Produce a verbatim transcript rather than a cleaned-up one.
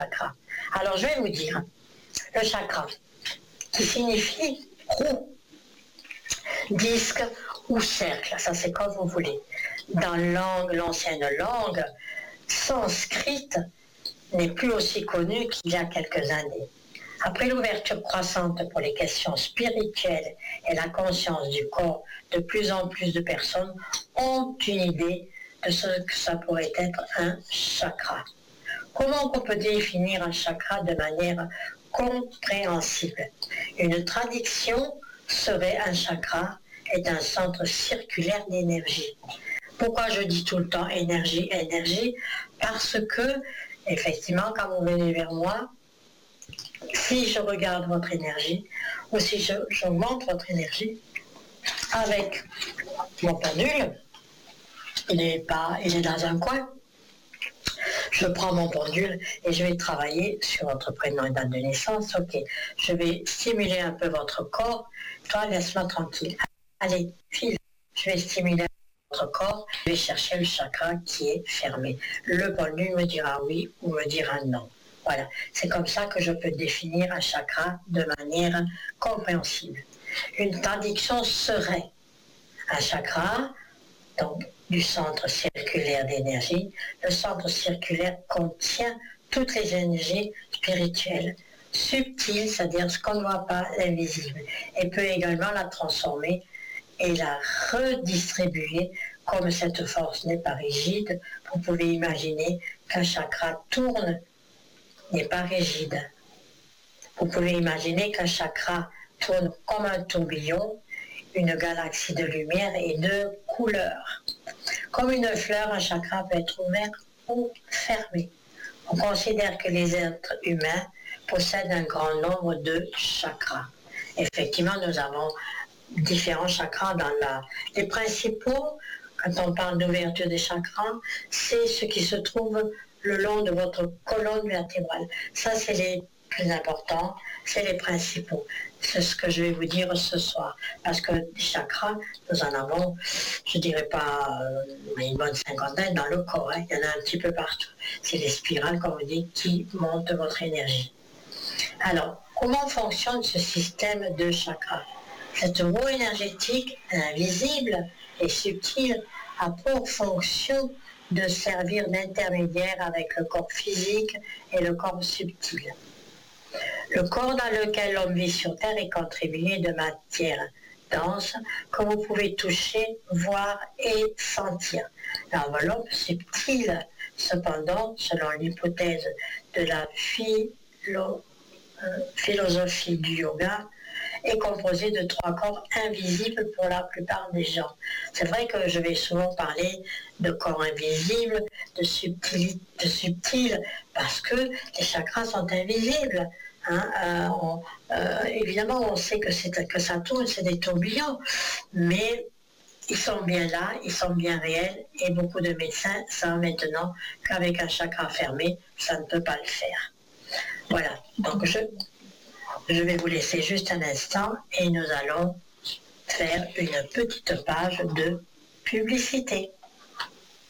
chakra. Alors je vais vous dire, le chakra, qui signifie roue, disque ou cercle, ça c'est comme vous voulez. Dans langue, l'ancienne langue sanskrite n'est plus aussi connue qu'il y a quelques années. Après l'ouverture croissante pour les questions spirituelles et la conscience du corps, de plus en plus de personnes ont une idée de ce que ça pourrait être un chakra. Comment on peut définir un chakra de manière compréhensible? Une traduction serait un chakra est un centre circulaire d'énergie. Pourquoi je dis tout le temps énergie, énergie? Parce que, effectivement, quand vous venez vers moi, si je regarde votre énergie, ou si je, je montre votre énergie, avec mon pendule, il est, pas, il est dans un coin, je prends mon pendule et je vais travailler sur votre prénom et date de naissance. Ok, je vais stimuler un peu votre corps. Toi, laisse-moi tranquille. Allez, file. Je vais stimuler votre corps. Je vais chercher le chakra qui est fermé. Le pendule me dira oui ou me dira non. Voilà, c'est comme ça que je peux définir un chakra de manière compréhensible. Une traduction serait un chakra, donc du centre circulaire d'énergie. Le centre circulaire contient toutes les énergies spirituelles, subtiles, c'est-à-dire ce qu'on ne voit pas, l'invisible, et peut également la transformer et la redistribuer. Comme cette force n'est pas rigide, vous pouvez imaginer qu'un chakra tourne, n'est pas rigide. Vous pouvez imaginer qu'un chakra tourne comme un tourbillon, une galaxie de lumière et de couleurs. Comme une fleur, un chakra peut être ouvert ou fermé. On considère que les êtres humains possèdent un grand nombre de chakras. Effectivement, nous avons différents chakras dans la... Les principaux, quand on parle d'ouverture des chakras, c'est ce qui se trouve le long de votre colonne vertébrale. Ça, c'est les plus importants, c'est les principaux. C'est ce que je vais vous dire ce soir. Parce que les chakras, nous en avons, je ne dirais pas euh, une bonne cinquantaine dans le corps. Hein. Il y en a un petit peu partout. C'est les spirales, comme on dit, qui montent votre énergie. Alors, comment fonctionne ce système de chakras? Cette roue énergétique, invisible et subtile, a pour fonction de servir d'intermédiaire avec le corps physique et le corps subtil. Le corps dans lequel l'homme vit sur Terre est contribué de matière dense que vous pouvez toucher, voir et sentir. L'enveloppe subtile, cependant, selon l'hypothèse de la philo, euh, philosophie du yoga, est composée de trois corps invisibles pour la plupart des gens. C'est vrai que je vais souvent parler de corps invisibles, de subtil, de subtil parce que les chakras sont invisibles. Hein, euh, on, euh, évidemment, on sait que, c'est, que ça tourne, c'est des tourbillons, mais ils sont bien là, ils sont bien réels, et beaucoup de médecins savent maintenant qu'avec un chakra fermé, ça ne peut pas le faire. Voilà, donc je, je vais vous laisser juste un instant et nous allons faire une petite page de publicité.